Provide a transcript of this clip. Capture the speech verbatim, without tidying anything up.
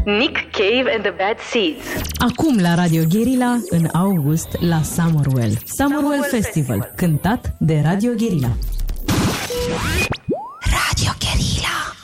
Nick Cave and the Bad Seeds. Acum la Radio Guerilla, în august, la Summerwell. Summerwell Festival, cântat de Radio Guerilla. Radio Guerilla.